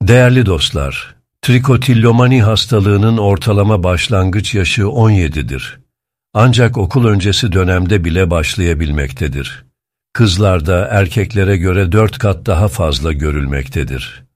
Değerli dostlar, trikotillomani hastalığının ortalama başlangıç yaşı 17'dir. Ancak okul öncesi dönemde bile başlayabilmektedir. Kızlarda erkeklere göre 4 kat daha fazla görülmektedir.